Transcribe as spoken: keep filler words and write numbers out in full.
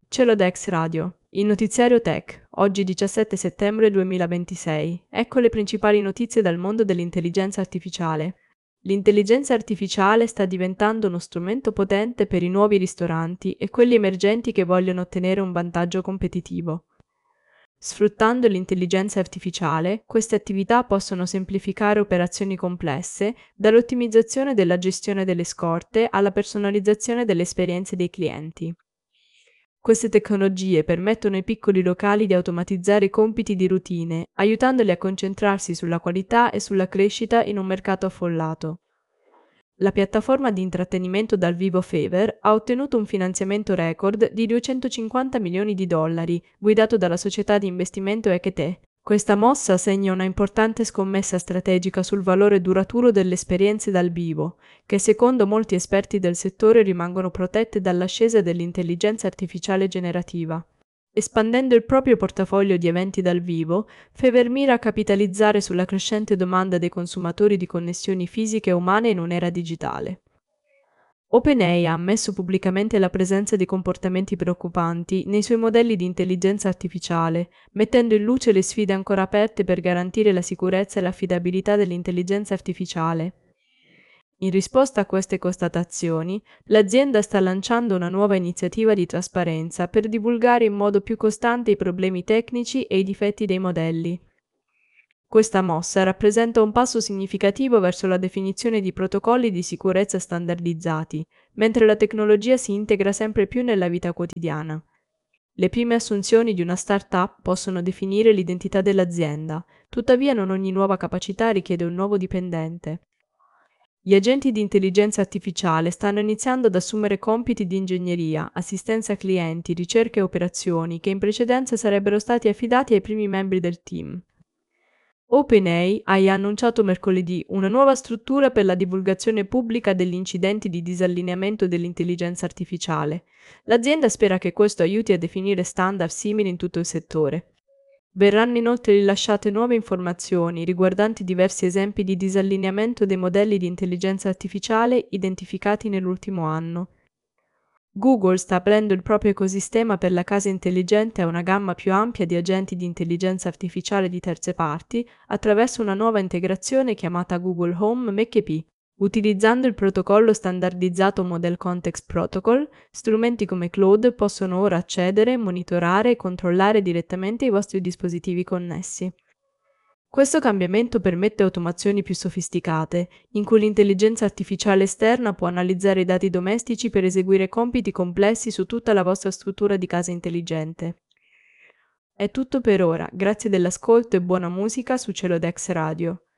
Celodex Radio, il notiziario Tech, oggi diciassette settembre duemilaventisei. Ecco le principali notizie dal mondo dell'intelligenza artificiale. L'intelligenza artificiale sta diventando uno strumento potente per i nuovi ristoranti e quelli emergenti che vogliono ottenere un vantaggio competitivo. Sfruttando l'intelligenza artificiale, queste attività possono semplificare operazioni complesse, dall'ottimizzazione della gestione delle scorte alla personalizzazione delle esperienze dei clienti. Queste tecnologie permettono ai piccoli locali di automatizzare i compiti di routine, aiutandoli a concentrarsi sulla qualità e sulla crescita in un mercato affollato. La piattaforma di intrattenimento dal vivo Fever ha ottenuto un finanziamento record di duecentocinquanta milioni di dollari, guidato dalla società di investimento Echetè. Questa mossa segna una importante scommessa strategica sul valore duraturo delle esperienze dal vivo, che secondo molti esperti del settore rimangono protette dall'ascesa dell'intelligenza artificiale generativa. Espandendo il proprio portafoglio di eventi dal vivo, Fever mira a capitalizzare sulla crescente domanda dei consumatori di connessioni fisiche e umane in un'era digitale. OpenAI ha ammesso pubblicamente la presenza di comportamenti preoccupanti nei suoi modelli di intelligenza artificiale, mettendo in luce le sfide ancora aperte per garantire la sicurezza e l'affidabilità dell'intelligenza artificiale. In risposta a queste constatazioni, l'azienda sta lanciando una nuova iniziativa di trasparenza per divulgare in modo più costante i problemi tecnici e i difetti dei modelli. Questa mossa rappresenta un passo significativo verso la definizione di protocolli di sicurezza standardizzati, mentre la tecnologia si integra sempre più nella vita quotidiana. Le prime assunzioni di una start-up possono definire l'identità dell'azienda, tuttavia non ogni nuova capacità richiede un nuovo dipendente. Gli agenti di intelligenza artificiale stanno iniziando ad assumere compiti di ingegneria, assistenza clienti, ricerca e operazioni che in precedenza sarebbero stati affidati ai primi membri del team. OpenAI ha annunciato mercoledì una nuova struttura per la divulgazione pubblica degli incidenti di disallineamento dell'intelligenza artificiale. L'azienda spera che questo aiuti a definire standard simili in tutto il settore. Verranno inoltre rilasciate nuove informazioni riguardanti diversi esempi di disallineamento dei modelli di intelligenza artificiale identificati nell'ultimo anno. Google sta aprendo il proprio ecosistema per la casa intelligente a una gamma più ampia di agenti di intelligenza artificiale di terze parti attraverso una nuova integrazione chiamata Google Home M K P. Utilizzando il protocollo standardizzato Model Context Protocol, strumenti come Claude possono ora accedere, monitorare e controllare direttamente i vostri dispositivi connessi. Questo cambiamento permette automazioni più sofisticate, in cui l'intelligenza artificiale esterna può analizzare i dati domestici per eseguire compiti complessi su tutta la vostra struttura di casa intelligente. È tutto per ora, grazie dell'ascolto e buona musica su Celodex Radio.